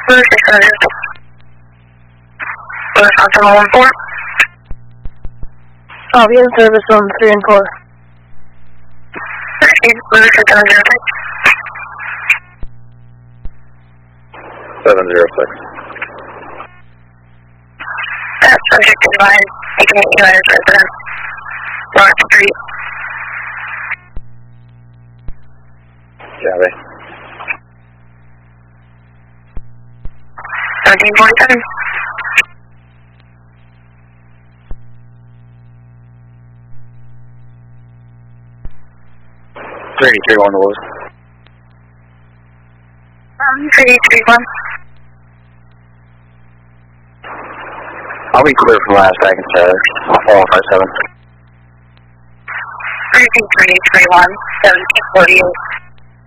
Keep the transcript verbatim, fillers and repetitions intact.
six hundred. Blue seven one four. Oh, we have service on three and four. Blue six seven zero six. seven zero six. That subject advised, you can meet you at his residence. North Street. Copy. seventeen forty-seven. three three one Wolves. Um, three three one. I'll be clear from last second to four one five seven. three three three one, seventeen forty-eight.